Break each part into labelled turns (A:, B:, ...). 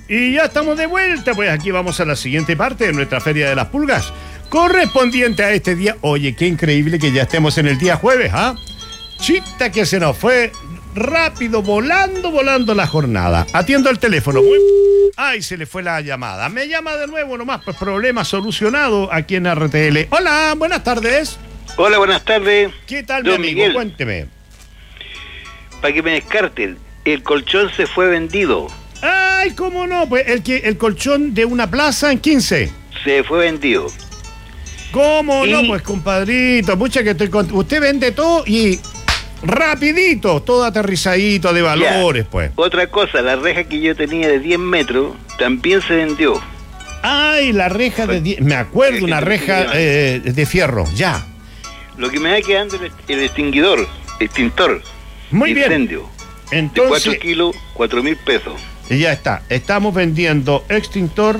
A: Y ya estamos de vuelta, pues aquí vamos a la siguiente parte de nuestra Feria de las Pulgas, correspondiente a este día. Oye, qué increíble que ya estemos en el día jueves, ¿ah? Chita que se nos fue rápido, volando la jornada. Atiendo el teléfono. Ay, se le fue la llamada. Me llama de nuevo nomás, pues problema solucionado aquí en RTL. Hola, buenas tardes.
B: Hola, buenas tardes.
A: ¿Qué tal,
B: Don
A: mi amigo?
B: Miguel.
A: Cuénteme.
B: Para que me descarten, el colchón se fue vendido.
A: Ay, cómo no, pues el colchón de una plaza en 15.
B: Se fue vendido.
A: ¿Cómo
B: Y-
A: no? Pues, compadrito, mucha que estoy con... Usted vende todo y rapidito, todo aterrizadito de valores,
B: Ya.
A: pues.
B: Otra cosa, la reja que yo tenía de 10 metros también se vendió.
A: Ay, la reja de... Me acuerdo, una reja de fierro, ya.
B: Lo que me va quedando es el extintor.
A: Muy bien.
B: Incendio. De
A: Entonces,
B: 4 kilos, 4.000 pesos.
A: ya está. Estamos vendiendo extintor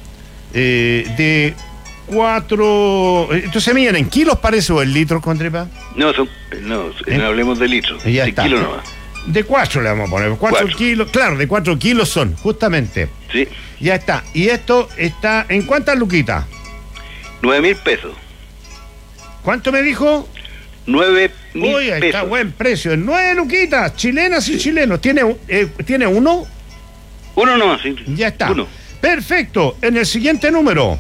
A: de 4... Entonces, miren, ¿en kilos parece o en litros, Contrepa?
B: No, no hablemos de litros.
A: Ya
B: de
A: está.
B: kilos nomás.
A: De 4 le vamos a poner. 4
B: Cuatro.
A: kilos. Claro, de 4 kilos son, justamente.
B: Sí,
A: Ya está. Y esto está... ¿En cuántas luquitas?
B: 9.000 pesos.
A: ¿Cuánto me dijo?
B: 9.000
A: Uy, ahí está
B: pesos.
A: buen precio. 9 luquitas, chilenas y chilenos. ¿Tiene uno?
B: Uno no, sí.
A: Ya está.
B: Uno.
A: Perfecto. En el siguiente número.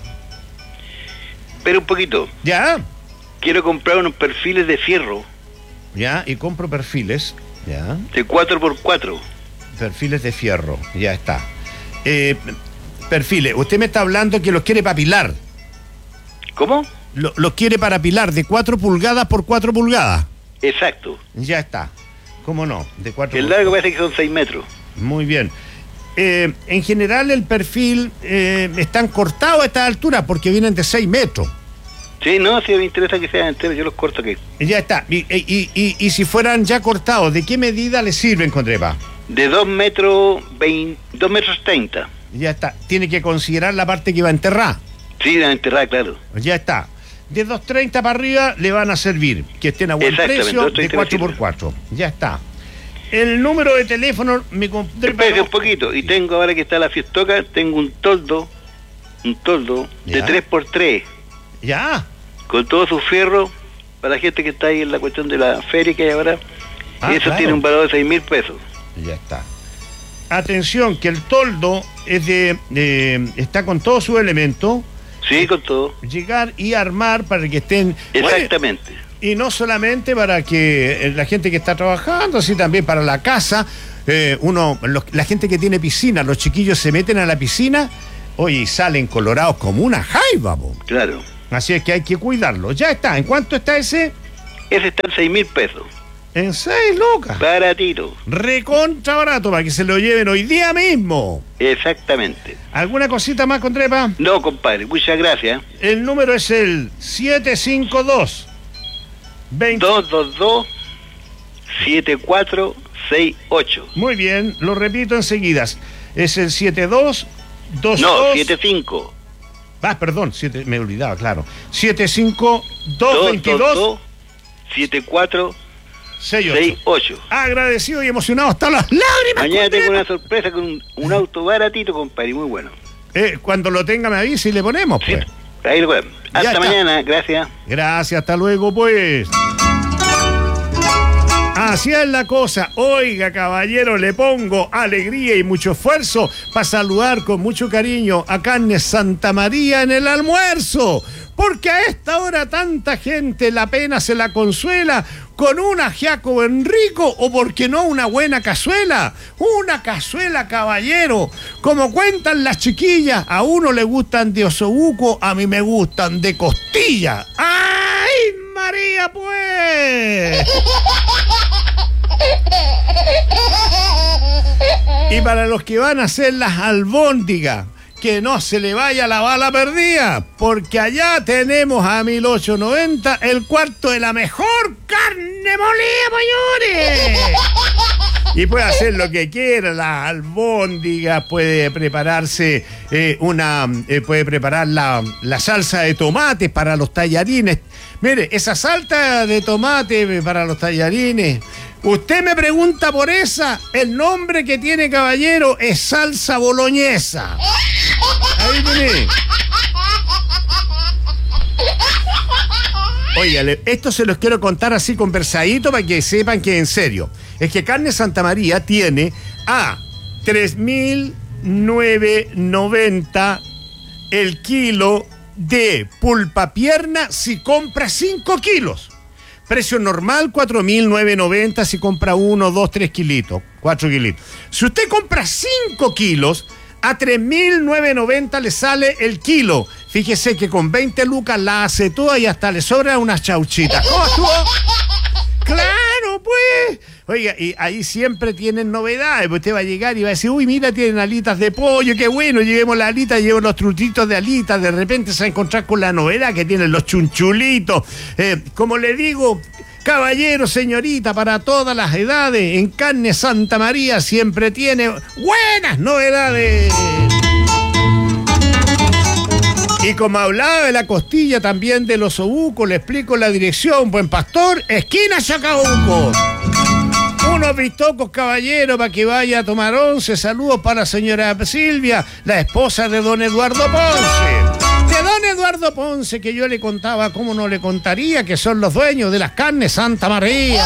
B: Pero un poquito.
A: Ya.
B: Quiero comprar unos perfiles de fierro
A: Ya. Y compro perfiles. Ya.
B: de 4x4.
A: Perfiles de fierro. Ya está. Perfiles. Usted me está hablando que los quiere para pilar.
B: ¿Cómo?
A: Los quiere para pilar de 4 pulgadas por 4 pulgadas.
B: Exacto.
A: Ya está. ¿Cómo no? De 4
B: El largo parece que son 6 metros.
A: Muy bien. En general el perfil están cortados a esta altura porque vienen de 6 metros.
B: Sí, no, si me interesa que sean enteros, yo los corto aquí.
A: Ya está. Y si fueran ya cortados, ¿de qué medida les sirven, Contrepa?
B: De 2 metros 2 metros 30.
A: Ya está. Tiene que considerar la parte que va a enterrar.
B: Sí, la enterrada, claro.
A: Ya está. De 2.30 para arriba le van a servir. Que estén a buen
B: Exactamente,
A: precio, de
B: 2.30
A: 4x4. Ya está. El número de teléfono, mi Contrepa.
B: Espérate un poquito. Y tengo, ahora que está la fiestoca, tengo un toldo de
A: Ya.
B: 3x3,
A: Ya.
B: con todos sus fierros, para la gente que está ahí en la cuestión de la feria que hay ahora.
A: Ah,
B: Eso
A: claro.
B: tiene un valor de 6.000 pesos.
A: Ya está. Atención, que el toldo es está con todos sus elementos.
B: Sí, con todo.
A: Llegar y armar para que estén...
B: Exactamente.
A: Bueno, y no solamente para que la gente que está trabajando, sino también para la casa. La gente que tiene piscina, los chiquillos se meten a la piscina, oye, y salen colorados como una jaiba, po.
B: Claro.
A: Así es que hay que cuidarlo. Ya está. ¿En cuánto está ese?
B: Ese está en 6.000 pesos.
A: En 6 lucas.
B: Baratito.
A: Recontra barato para que se lo lleven hoy día mismo.
B: Exactamente.
A: ¿Alguna cosita más, Contrepa?
B: No, compadre, muchas gracias.
A: El número es el 752 20.
B: 222-7468.
A: Muy bien, lo repito enseguida. Es el 7222.
B: No, 75.
A: Perdón, me olvidaba, claro. 75222
B: 7468.
A: Agradecido y emocionado hasta las lágrimas.
B: Mañana tengo
A: Contrepa.
B: una sorpresa con un auto baratito, compadre, muy bueno.
A: Cuando lo tenga me avisa y le ponemos,
B: Sí,
A: pues.
B: ahí lo vemos.
A: Ya
B: Hasta
A: está.
B: mañana, gracias.
A: Gracias, hasta luego, pues. Así es la cosa. Oiga, caballero, le pongo alegría y mucho esfuerzo para saludar con mucho cariño a Carnes Santa María en el almuerzo. Porque a esta hora tanta gente la pena se la consuela con un ajiaco Enrico o, por qué no, una buena cazuela. Una cazuela, caballero. Como cuentan las chiquillas, a uno le gustan de osobuco, a mí me gustan de costilla. ¡Ay, María, pues! Y para los que van a hacer las albóndigas, que no se le vaya la bala perdida, porque allá tenemos a 1890 el cuarto de la mejor carne molida, señores. Y puede hacer lo que quiera, las albóndigas, puede prepararse puede preparar la salsa de tomate para los tallarines. Mire, esa salsa de tomate para los tallarines, Usted me pregunta por esa, el nombre que tiene, caballero, es salsa boloñesa. Ahí tiene. Oiga, esto se los quiero contar así conversadito para que sepan que en serio. Es que Carne Santa María tiene a 3.990 el kilo de pulpa pierna si compra 5 kilos. Precio normal 4.990 si compra 1, 2, 3 kilitos, 4 kilitos. Si usted compra 5 kilos, a 3.990 le sale el kilo. Fíjese que con 20 lucas la hace toda y hasta le sobran unas chauchitas. ¿Cómo estuvo? ¡Claro, pues! Oiga, y ahí siempre tienen novedades. Usted va a llegar y va a decir, uy, mira, tienen alitas de pollo, qué bueno, llevemos la alita, llevemos los trutitos de alitas. De repente se va a encontrar con la novedad que tienen los chunchulitos. Como le digo, caballero, señorita, para todas las edades, en Carne Santa María siempre tiene buenas novedades. Y como hablaba de la costilla también de los osobucos, le explico la dirección. Buen Pastor, esquina Chacabuco. Unos bistocos, caballero, para que vaya a tomar once. Saludos para la señora Silvia, la esposa de don Eduardo Ponce. De don Eduardo Ponce, que yo le contaba, cómo no le contaría, que son los dueños de las Carnes Santa María.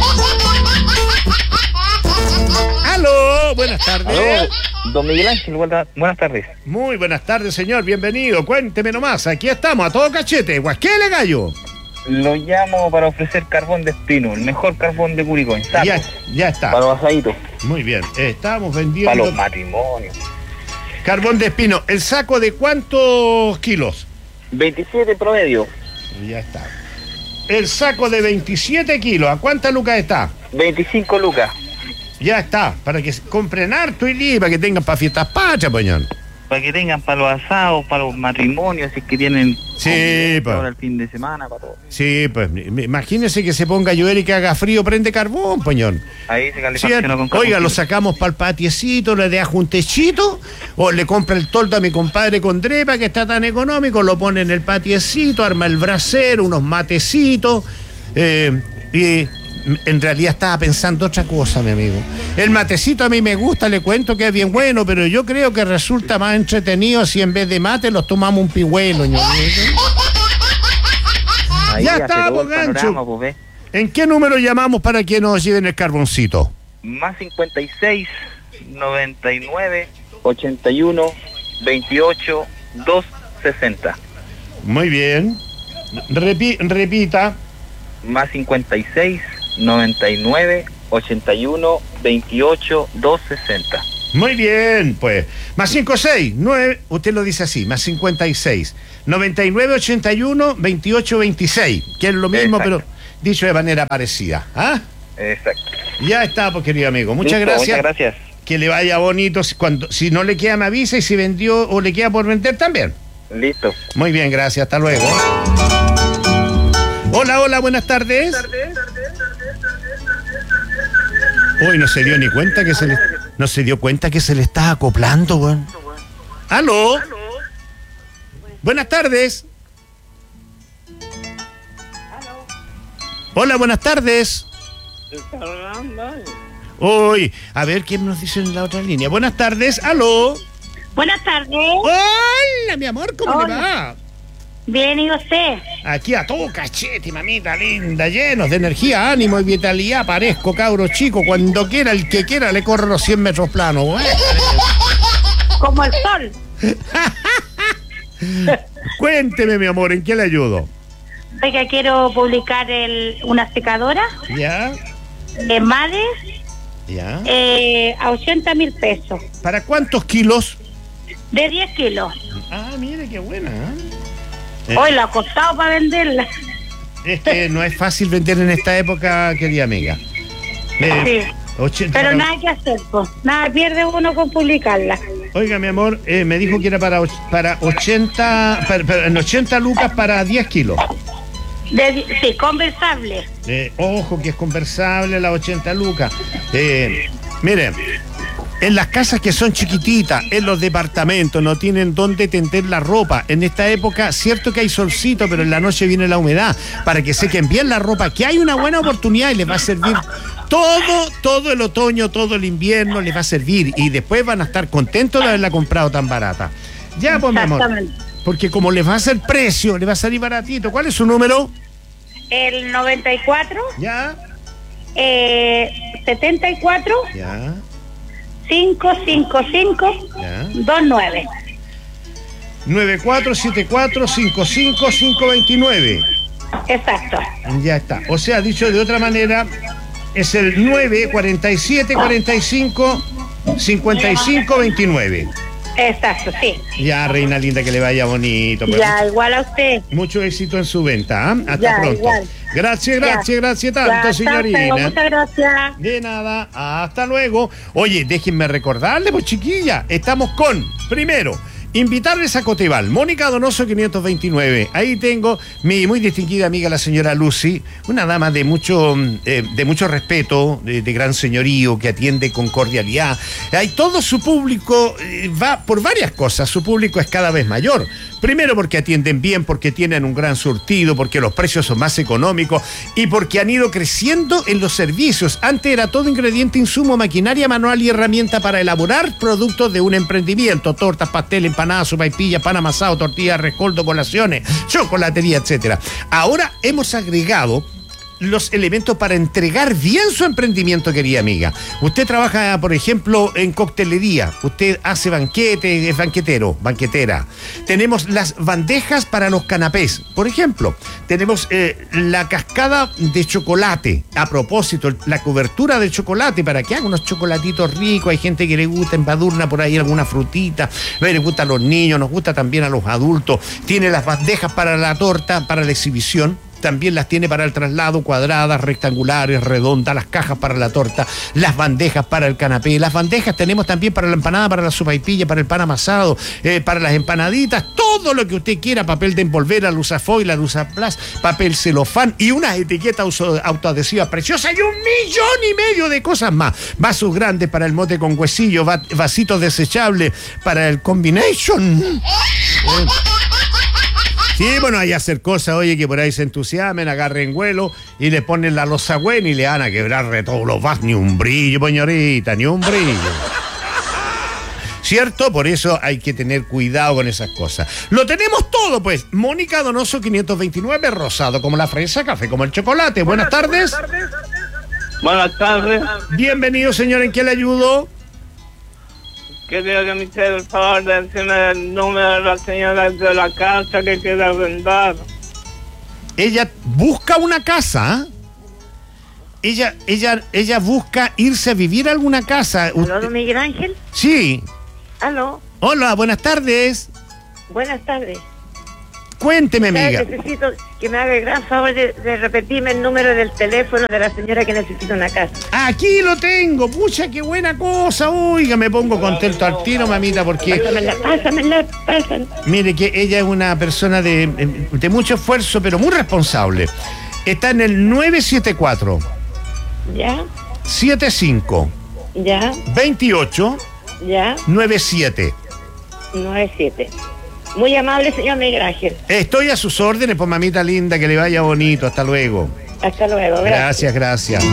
A: Aló, buenas tardes.
C: Aló, don Miguel Ángel, buenas tardes.
A: Muy buenas tardes, señor, bienvenido. Cuénteme nomás, aquí estamos, a todo cachete. Guasquele, gallo.
C: Lo llamo para ofrecer carbón de espino, el mejor carbón de Curicó.
A: Ya está.
C: Para los asaditos.
A: Muy bien, estamos vendiendo...
C: Para los matrimonios.
A: Carbón de espino, ¿el saco de cuántos kilos?
C: 27 promedio.
A: Ya está. El saco de 27 kilos, ¿a cuántas lucas está?
C: 25 lucas.
A: Ya está, para que compren harto y para que tengan para fiestas patrias, poñón.
C: Para que tengan para los asados, para los matrimonios, si es que tienen...
A: Sí, pues.
C: Ahora el fin de semana, para todo.
A: Sí, pues, imagínese que se ponga a llover y que haga frío, prende carbón, poñón.
C: Ahí se calefacciona con carbón.
A: Oiga, lo sacamos para el patiecito, le deja un techito, o le compra el toldo a mi compadre con drepa, que está tan económico, lo pone en el patiecito, arma el brasero, unos matecitos, y... En realidad estaba pensando otra cosa, mi amigo. El matecito a mí me gusta, le cuento que es bien bueno, pero yo creo que resulta más entretenido si en vez de mate los tomamos un pigüelo, ño. Ya está, Gancho.
C: Pues,
A: ¿En qué número llamamos para que nos lleven el carboncito?
C: Más 56 99 81 28 260.
A: Muy bien. Repita.
C: Más 56 99 81 28 260.
A: Muy bien, pues. Más 56 9, usted lo dice así, más 56 99 81 28 26, que es lo mismo, exacto, pero dicho de manera parecida. ¿Ah?
C: Exacto.
A: Ya está, pues, querido amigo. Muchas gracias.
C: Muchas gracias.
A: Que le vaya bonito. Si no le queda, me avisa, y si vendió o le queda por vender también.
C: Listo.
A: Muy bien, gracias. Hasta luego. Hola, buenas tardes. Uy, no se dio ni cuenta que no se dio cuenta que se le está acoplando, weón. ¿Aló? Buenas tardes. Hola, buenas tardes. Uy, a ver quién nos dice en la otra línea. Buenas tardes, aló.
D: Buenas tardes.
A: Hola, mi amor, ¿cómo le va?
D: Bien, ¿y usted?
A: Aquí a todo cachete, mamita linda, llenos de energía, ánimo y vitalidad. Parezco cabro chico, cuando quiera, el que quiera, le corre los 100 metros planos.
D: Como el sol.
A: Cuénteme, mi amor, ¿en qué le ayudo?
D: Oiga, quiero publicar una secadora.
A: ¿Ya?
D: En Mades.
A: ¿Ya?
D: A 80.000 pesos.
A: ¿Para cuántos kilos?
D: De 10 kilos.
A: Ah, mire, qué buena,
D: Hoy lo ha costado para venderla.
A: Es que no es fácil vender en esta época, querida amiga.
D: Sí. 80, pero nada que hacer, pues. Nada pierde uno con publicarla.
A: Oiga, mi amor, me dijo que era para 80, en 80 lucas para 10 kilos.
D: Sí, conversable.
A: Ojo que es conversable las 80 lucas. Mire, En las casas que son chiquititas, en los departamentos, no tienen dónde tender la ropa. En esta época, cierto que hay solcito, pero en la noche viene la humedad, para que sequen bien la ropa, que hay una buena oportunidad y les va a servir todo el otoño, todo el invierno, les va a servir. Y después van a estar contentos de haberla comprado tan barata. Ya, pues, mi amor. Porque como les va a hacer precio, les va a salir baratito. ¿Cuál es su número?
D: El 94.
A: Ya.
D: 74.
A: Ya.
D: 555
A: Ya.
D: 29.
A: 9474-55529.
D: Exacto.
A: Ya está. O sea, dicho de otra manera, es el 947-45-5529.
D: Exacto, sí.
A: Ya, reina linda, que le vaya bonito. Pues.
D: Ya, igual a usted.
A: Mucho éxito en su venta. ¿Eh? Hasta
D: Ya,
A: pronto.
D: igual.
A: Gracias tanto,
D: Ya,
A: señorina.
D: muchas gracias.
A: De nada, hasta luego. Oye, déjenme recordarle, pues chiquilla, estamos con, primero, invitarles a Coteval, Mónica Donoso 529. Ahí tengo mi muy distinguida amiga, la señora Lucy, una dama de mucho respeto, de gran señorío, que atiende con cordialidad. Ahí todo su público va por varias cosas. Su público es cada vez mayor. Primero porque atienden bien, porque tienen un gran surtido, porque los precios son más económicos y porque han ido creciendo en los servicios. Antes era todo ingrediente, insumo, maquinaria manual y herramienta para elaborar productos de un emprendimiento: tortas, pastel, empanadas, sopaipilla, pan amasado, tortillas, rescoldo, colaciones, chocolatería, etcétera. Ahora hemos agregado los elementos para entregar bien su emprendimiento, querida amiga. Usted trabaja, por ejemplo, en coctelería, usted hace banquete, es banquetero, banquetera. Tenemos las bandejas para los canapés, por ejemplo. Tenemos la cascada de chocolate, a propósito, la cobertura de chocolate para que haga unos chocolatitos ricos. Hay gente que le gusta, embadurna por ahí alguna frutita, le gusta a los niños, nos gusta también a los adultos. Tiene las bandejas para la torta, para la exhibición. También las tiene para el traslado, cuadradas, rectangulares, redondas, las cajas para la torta, las bandejas para el canapé. Las bandejas tenemos también para la empanada, para la sopaipilla, para el pan amasado, para las empanaditas, todo lo que usted quiera: papel de envolver, alusafoil, alusaplas, papel celofán y unas etiquetas autoadhesivas preciosas y 1,5 millones de cosas más. Vasos grandes para el mote con huesillo, vasitos desechables para el combination. Sí, bueno, hay que hacer cosas, oye, que por ahí se entusiasmen, agarren vuelo y le ponen la losa buena y le van a quebrar de todos los vasos. Ni un brillo, señorita, ni un brillo. ¿Cierto? Por eso hay que tener cuidado con esas cosas. Lo tenemos todo, pues. Mónica Donoso 529, rosado como la fresa, café como el chocolate. Buenas tardes.
C: Buenas tardes.
A: Bienvenido, señor. ¿En qué le ayudo?
C: Quería que me hiciera el favor de decirme el número de la señora de la casa que quiere arrendar.
A: Ella busca una casa, ¿eh? Ella busca irse a vivir a alguna casa.
D: ¿Aló, don Miguel Ángel?
A: Sí.
D: ¿Aló?
A: Hola, buenas tardes.
D: Buenas tardes.
A: Cuénteme, amiga.
D: Necesito que me haga el gran favor de repetirme el número del teléfono de la señora que necesita una casa.
A: Aquí lo tengo. Pucha, qué buena cosa. Oiga, me pongo contento al tiro, mamita, porque...
D: Pásamela.
A: Mire, que ella es una persona de mucho esfuerzo, pero muy responsable. Está en el 974.
D: ¿Ya?
A: 75.
D: ¿Ya?
A: 28.
D: ¿Ya?
A: 97.
D: 97. Muy amable, señor Miguel Ángel.
A: Estoy a sus órdenes, pues, mamita linda, que le vaya bonito. Hasta luego.
D: Hasta luego, gracias.
A: Gracias.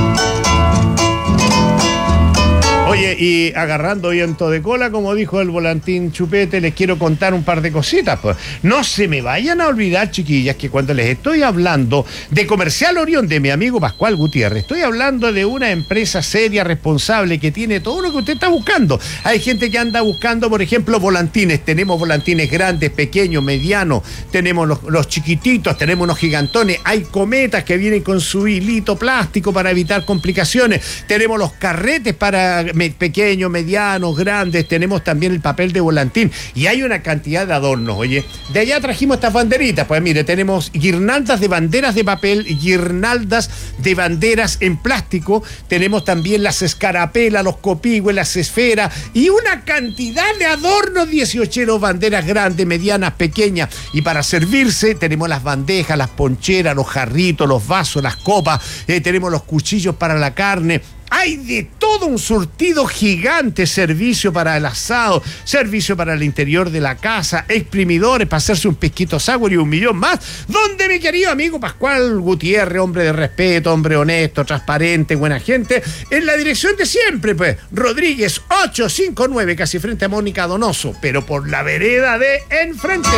A: Oye, y agarrando viento de cola, como dijo el volantín Chupete, les quiero contar un par de cositas. Pues no se me vayan a olvidar, chiquillas, que cuando les estoy hablando de Comercial Orión, de mi amigo Pascual Gutiérrez, estoy hablando de una empresa seria, responsable, que tiene todo lo que usted está buscando. Hay gente que anda buscando, por ejemplo, volantines. Tenemos volantines grandes, pequeños, medianos, tenemos los chiquititos, tenemos unos gigantones, hay cometas que vienen con su hilito plástico para evitar complicaciones, tenemos los carretes para pequeños, medianos, grandes, tenemos también el papel de volantín y hay una cantidad de adornos. Oye, de allá trajimos estas banderitas. Pues mire, tenemos guirnaldas de banderas de papel, guirnaldas de banderas en plástico, tenemos también las escarapelas, los copigües, las esferas y una cantidad de adornos 18, banderas grandes, medianas, pequeñas. Y para servirse tenemos las bandejas, las poncheras, los jarritos, los vasos, las copas, tenemos los cuchillos para la carne. Hay de todo un surtido gigante, servicio para el asado, servicio para el interior de la casa, exprimidores para hacerse un pesquito sour y un millón más, donde mi querido amigo Pascual Gutiérrez, hombre de respeto, hombre honesto, transparente, buena gente, en la dirección de siempre, pues, Rodríguez 859, casi frente a Mónica Donoso, pero por la vereda de enfrente.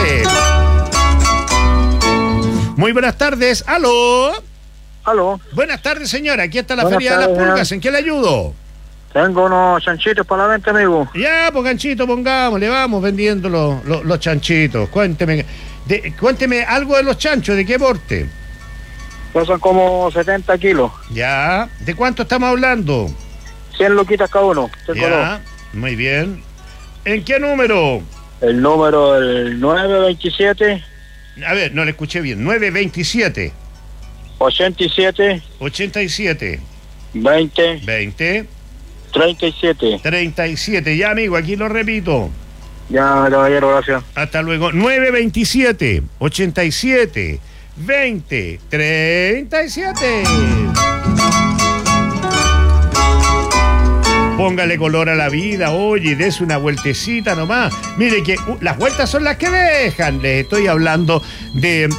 A: Muy buenas tardes, ¿aló?
E: Aló.
A: Buenas tardes, señora. Aquí está la
E: Buenas
A: Feria
E: tardes,
A: de las Pulgas.
E: señor.
A: ¿En qué le ayudo?
E: Tengo unos chanchitos para la venta, amigo.
A: Ya, pues ganchito, pongamos, le vamos vendiendo los chanchitos. Cuénteme algo de los chanchos, ¿de qué porte?
E: Pesan como 70 kilos.
A: Ya. ¿De cuánto estamos hablando?
E: 100 luquitas cada uno. Tengo
A: Ya. Muy bien. ¿En qué número?
E: dos. El número el 927
A: A ver, no le escuché bien. 927
E: 87
A: 87
E: 20
A: 20
E: 37.
A: 37. Ya, amigo, aquí lo repito.
E: Ya, caballero, gracias.
A: Hasta luego. 927 87 20 37. Póngale color a la vida, oye, dese una vueltecita nomás. Mire que las vueltas son las que dejan. Les estoy hablando de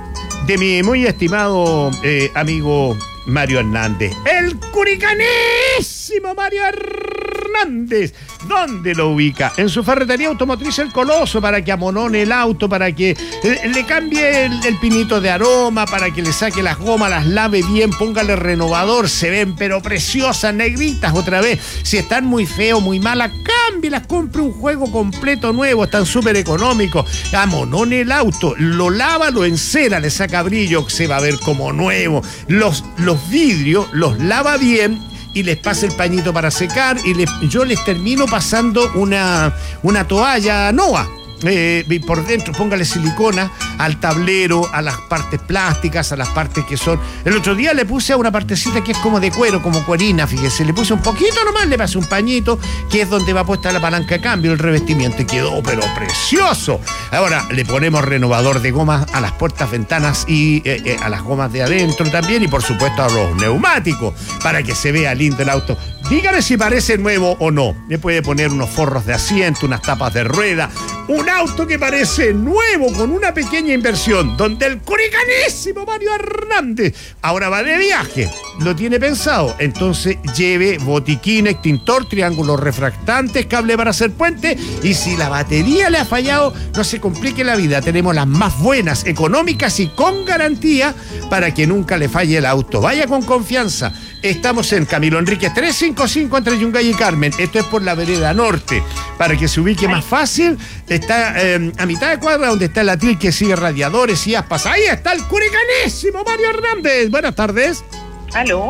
A: mi muy estimado amigo Mario Hernández. El curicanísimo Mario Hernández. ¿Dónde lo ubica? En su ferretería automotriz El Coloso, para que amonone el auto, para que le cambie el pinito de aroma, para que le saque las gomas, las lave bien, póngale renovador, se ven pero preciosas, negritas otra vez. Si están muy feos, muy malas, cámbielas, compre un juego completo nuevo, están súper económicos. Amonone el auto, lo lava, lo encera, le saca brillo, se va a ver como nuevo. Los vidrios los lava bien y les pasa el pañito para secar y yo les termino pasando una toalla Noa. Por dentro, póngale silicona al tablero, a las partes plásticas, a las partes que son. El otro día le puse a una partecita que es como de cuero, como cuerina, fíjese, le puse un poquito nomás, le pasé un pañito, que es donde va puesta la palanca de cambio, el revestimiento, y quedó pero precioso. Ahora le ponemos renovador de gomas a las puertas, ventanas y a las gomas de adentro también, y por supuesto a los neumáticos, para que se vea lindo el auto. Dígame si parece nuevo o no. Le puede poner unos forros de asiento, unas tapas de rueda. Un auto que parece nuevo con una pequeña inversión, donde el curicanísimo Mario Hernández ahora va de viaje. Lo tiene pensado. Entonces lleve botiquín, extintor, triángulos refractantes, cable para hacer puente. Y si la batería le ha fallado, no se complique la vida. Tenemos las más buenas, económicas y con garantía para que nunca le falle el auto. Vaya con confianza. Estamos en Camilo Enríquez 355 entre Yungay y Carmen. Esto es por la vereda norte. Para que se ubique más fácil, está a mitad de cuadra donde está el atril que sigue radiadores y aspas. Ahí está el curicanísimo Mario Hernández. Buenas tardes.
D: Aló.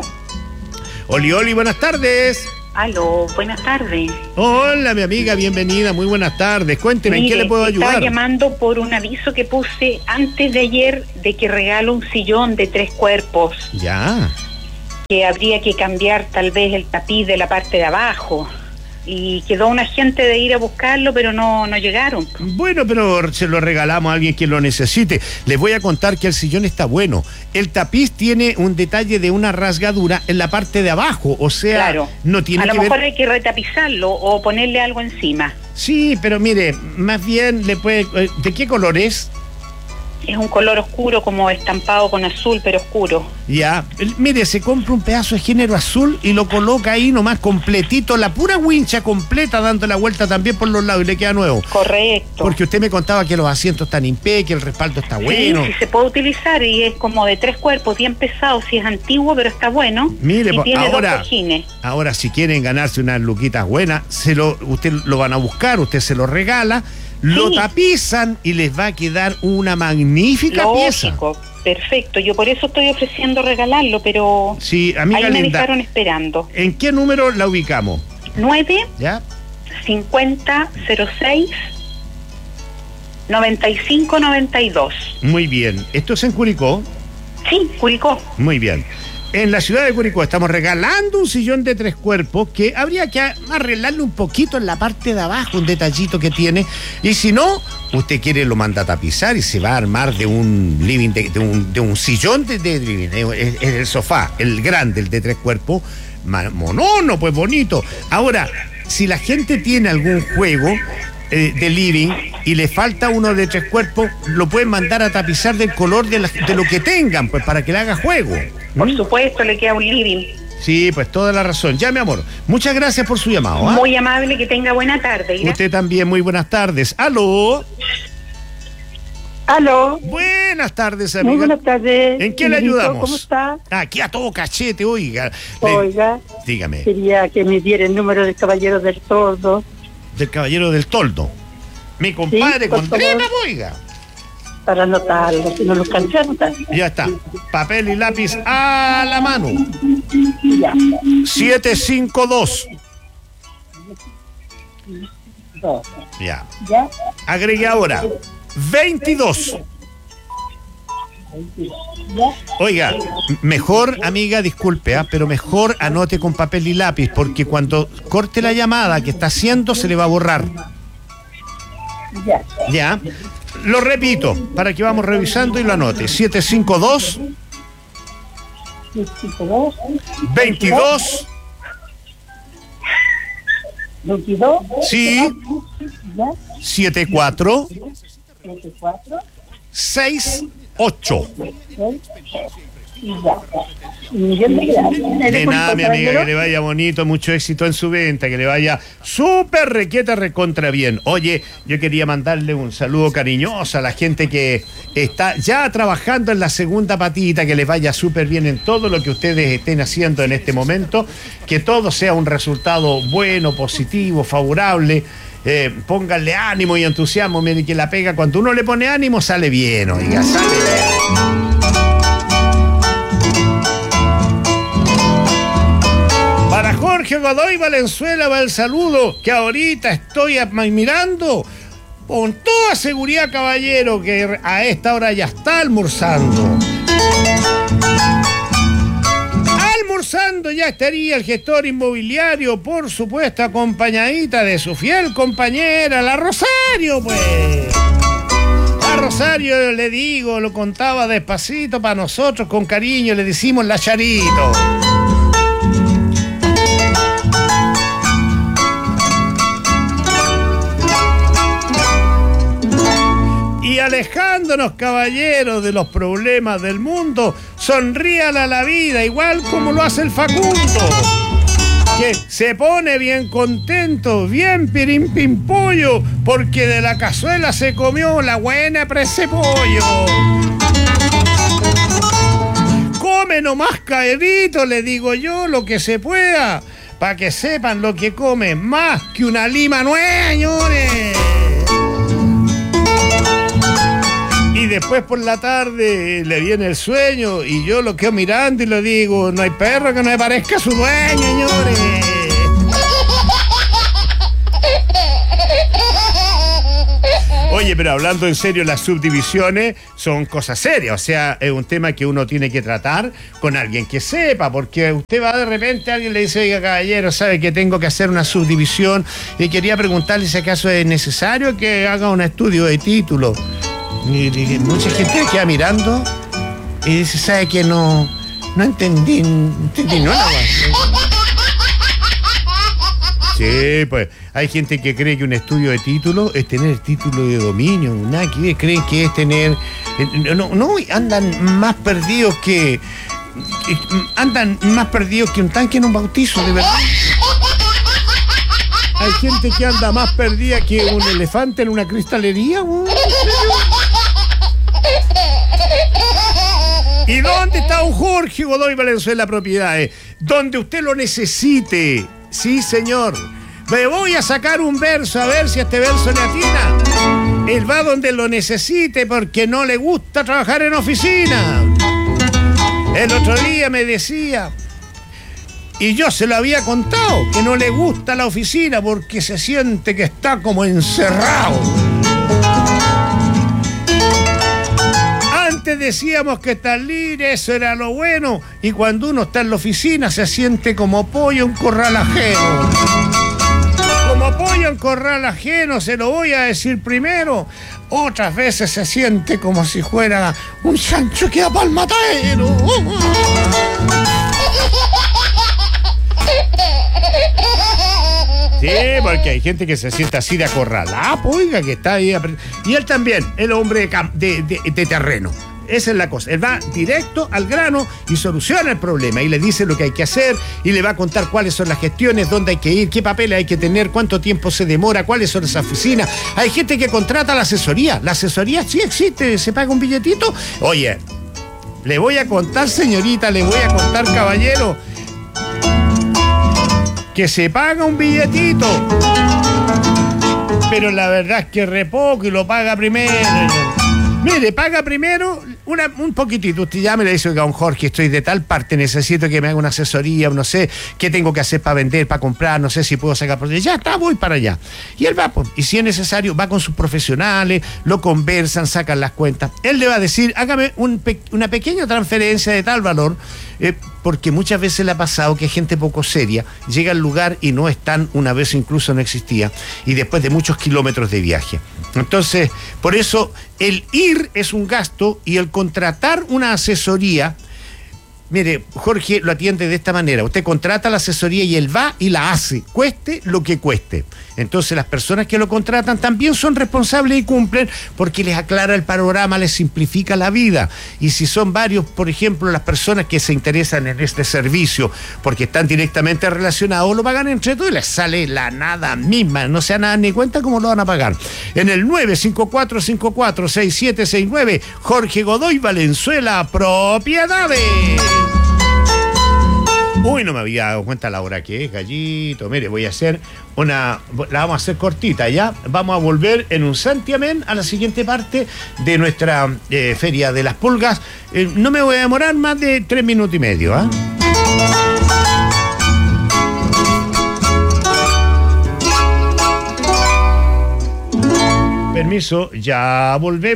A: Oli, buenas tardes.
D: Aló, buenas tardes.
A: Hola, mi amiga, bienvenida, muy buenas tardes. Cuénteme, ¿en qué le puedo ayudar?
D: Estaba llamando por un aviso que puse antes de ayer de que regalo un sillón de 3 cuerpos.
A: Ya.
D: Que habría que cambiar tal vez el tapiz de la parte de abajo. Y quedó un agente de ir a buscarlo, pero no llegaron.
A: Bueno, pero se lo regalamos a alguien que lo necesite. Les voy a contar que el sillón está bueno. El tapiz tiene un detalle de una rasgadura en la parte de abajo, o sea,
D: claro,
A: no tiene
D: a
A: que
D: lo mejor
A: ver...
D: hay que retapizarlo o ponerle algo encima.
A: Sí, pero mire, más bien le puede... ¿De qué color es?
D: Es un color oscuro, como estampado con azul, pero oscuro.
A: Ya, mire, se compra un pedazo de género azul y lo coloca ahí nomás completito, la pura wincha completa, dando la vuelta también por los lados y le queda nuevo.
D: Correcto.
A: Porque usted me contaba que los asientos están impec, que el respaldo está bueno.
D: Sí, se puede utilizar y es como de 3 cuerpos, bien pesado, si es antiguo, pero está bueno.
A: Mire,
D: y tiene
A: ahora,
D: 2 cojines.
A: Ahora, si quieren ganarse unas luquitas buenas, usted lo van a buscar, usted se lo regala. Lo tapizan y les va a quedar una magnífica pieza.
D: Lógico, perfecto. Yo por eso estoy ofreciendo regalarlo, pero
A: sí, amiga
D: ahí me
A: linda,
D: dejaron esperando.
A: ¿En qué número la ubicamos?
D: 9
A: ¿Ya?
D: 50 06 95 92.
A: Muy bien. ¿Esto es en Curicó?
D: Sí, Curicó.
A: Muy bien. En la ciudad de Curicó estamos regalando un sillón de 3 cuerpos que habría que arreglarle un poquito en la parte de abajo, un detallito que tiene. Y si no, usted quiere lo manda a tapizar y se va a armar de un living, de un sillón de living. Es el sofá, el grande, el de 3 cuerpos. monono, pues bonito. Ahora, si la gente tiene algún juego de living y le falta uno de 3 cuerpos, lo pueden mandar a tapizar del color de lo que tengan, pues para que le haga juego.
D: Por supuesto, le queda un living.
A: Sí, pues toda la razón. Ya, mi amor, muchas gracias por su llamado.
D: Muy amable, que tenga buena tarde.
A: Usted también, muy buenas tardes. ¿Aló?
F: Aló.
A: Buenas tardes, amiga.
F: Muy buenas tardes.
A: ¿En qué le ayudamos?
F: ¿Cómo está?
A: Aquí a todo cachete, oiga.
F: Oiga.
A: Dígame.
F: Quería que me diera el número del caballero del Toldo.
A: Del caballero del Toldo. Mi compadre,
F: sí,
A: Contreras, oiga.
F: Para anotarlo, si no lo cansé anotar.
A: Ya está. Papel y lápiz a la mano.
F: Ya.
A: 752. Ya.
F: Ya.
A: Agregue ahora 22. Oiga, mejor, amiga, disculpe, pero mejor anote con papel y lápiz, porque cuando corte la llamada que está haciendo se le va a borrar.
F: Ya.
A: Ya. Lo repito, para que vamos revisando y lo anote. 752 22 sí, 74 68. De nada, mi amiga, que le vaya bonito, mucho éxito en su venta, que le vaya súper requeta recontra bien. Oye, yo quería mandarle un saludo cariñoso a la gente que está ya trabajando en la segunda patita, que les vaya súper bien en todo lo que ustedes estén haciendo en este momento, que todo sea un resultado bueno, positivo, favorable. Pónganle ánimo y entusiasmo, miren que la pega, cuando uno le pone ánimo sale bien, oiga, sale bien. Para Jorge Godoy Valenzuela va el saludo, que ahorita estoy mirando con toda seguridad, caballero, que a esta hora ya está almorzando. Almorzando ya estaría el gestor inmobiliario, por supuesto, acompañadita de su fiel compañera, la Rosario, pues. La Rosario, le digo, lo contaba despacito para nosotros, con cariño, le decimos la Charito. Y alejándonos, caballeros, de los problemas del mundo, sonríale a la vida, igual como lo hace el Facundo, que se pone bien contento, bien pirimpimpollo, porque de la cazuela se comió la buena presepollo. Come nomás, caerito, le digo yo, lo que se pueda, para que sepan lo que come, más que una lima nueva, señores. Y después por la tarde le viene el sueño y yo lo quedo mirando y le digo, no hay perro que no me parezca a su dueño, señores. Oye, pero hablando en serio, las subdivisiones son cosas serias, o sea, es un tema que uno tiene que tratar con alguien que sepa, porque usted va de repente, alguien le dice, oiga, caballero, sabe que tengo que hacer una subdivisión y quería preguntarle si acaso es necesario que haga un estudio de título. Y mucha gente queda mirando y dice, ¿sabe que no entendí nada? Sí, pues hay gente que cree que un estudio de título es tener título de dominio, nada que creen que es tener... No, andan más perdidos que un tanque en un bautizo, de verdad. Hay gente que anda más perdida que un elefante en una cristalería, güey. ¿Y dónde está un Jorge Godoy Valenzuela Propiedades? Donde usted lo necesite. Sí, señor. Me voy a sacar un verso, a ver si este verso le atina. Él va donde lo necesite porque no le gusta trabajar en oficina. El otro día me decía, y yo se lo había contado, que no le gusta la oficina porque se siente que está como encerrado. Antes decíamos que estar libre, eso era lo bueno, y cuando uno está en la oficina se siente como pollo en corral ajeno. Como pollo en corral ajeno, se lo voy a decir primero, otras veces se siente como si fuera un chancho que va pa'l matadero. Sí, porque hay gente que se siente así de acorralada, oiga, que está ahí. Y él también, el hombre de terreno. Esa es la cosa. Él va directo al grano y soluciona el problema. Y le dice lo que hay que hacer y le va a contar cuáles son las gestiones, dónde hay que ir, qué papeles hay que tener, cuánto tiempo se demora, cuáles son esas oficinas. Hay gente que contrata la asesoría. La asesoría sí existe, se paga un billetito. Oye, le voy a contar, señorita, le voy a contar, caballero, que se paga un billetito. Pero la verdad es que re poco y lo paga primero. Mire, paga primero un poquitito. Usted ya me le dice, oiga, don Jorge, estoy de tal parte, necesito que me haga una asesoría, no sé qué tengo que hacer para vender, para comprar, no sé si puedo sacar por... Ya está, voy para allá. Y él va, y si es necesario, va con sus profesionales, lo conversan, sacan las cuentas. Él le va a decir, hágame una pequeña transferencia de tal valor, porque muchas veces le ha pasado que gente poco seria llega al lugar y no están, una vez incluso no existía, y después de muchos kilómetros de viaje. Entonces, por eso el ir es un gasto y el contratar una asesoría, mire, Jorge lo atiende de esta manera. Usted contrata la asesoría y él va y la hace, cueste lo que cueste. Entonces las personas que lo contratan también son responsables y cumplen porque les aclara el panorama, les simplifica la vida. Y si son varios, por ejemplo, las personas que se interesan en este servicio porque están directamente relacionados, lo pagan entre todos y les sale la nada misma. No se dan nada ni cuenta cómo lo van a pagar. En el 954546769, Jorge Godoy Valenzuela Propiedades. Uy, no me había dado cuenta la hora que es, gallito. Mire, voy a hacer la vamos a hacer cortita, ¿ya? Vamos a volver en un santiamén a la siguiente parte de nuestra Feria de las Pulgas. No me voy a demorar más de 3 minutos y medio, ¿ah? Permiso, ya volvemos.